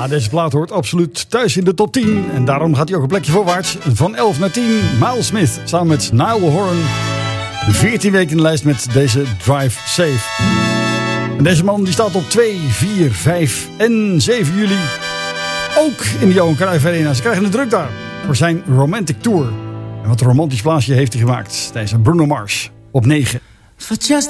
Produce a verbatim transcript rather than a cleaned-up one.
Ja, deze plaat hoort absoluut thuis in de top tien. En daarom gaat hij ook een plekje voorwaarts. Van elf naar tien. Miles Smith samen met Niall Horan. veertien weken in de lijst met deze Drive Safe. En deze man die staat op twee, vier, vijf en zeven juli. Ook in de Johan Cruijff Arena. Ze krijgen de druk daar voor zijn Romantic Tour. En wat een romantisch plaatsje heeft hij gemaakt. Deze Bruno Mars op negen.